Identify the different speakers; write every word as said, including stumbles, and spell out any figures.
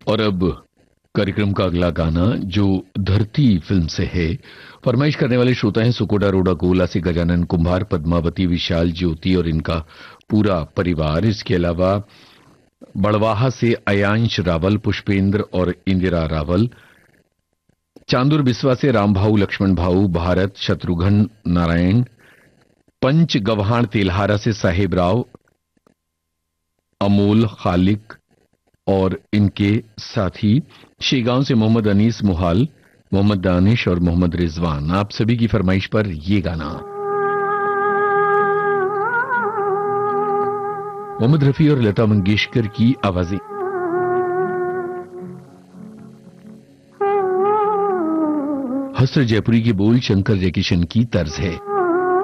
Speaker 1: और अब कार्यक्रम का अगला गाना जो धरती फिल्म से है। फरमाइश करने वाले श्रोता हैं सुकोडा रोडा गोला से गजानन कुंभार, पद्मावती, विशाल, ज्योति और इनका पूरा परिवार। इसके अलावा बड़वाहा से अयांश रावल, पुष्पेंद्र और इंदिरा रावल, चांदुर बिस्वा से राम भाऊ, लक्ष्मण भाऊ, भारत, शत्रुघ्न, नारायण, पंच गव्हाण तेल्हारा से साहेब राव, अमोल, खालिक और इनके साथी, शेगांव से मोहम्मद अनीस मुहाल, मोहम्मद दानिश और मोहम्मद रिजवान। आप सभी की फरमाइश पर ये गाना मोहम्मद रफी और लता मंगेशकर की आवाजें। हसर जयपुरी के बोल शंकर जयकिशन की तर्ज है।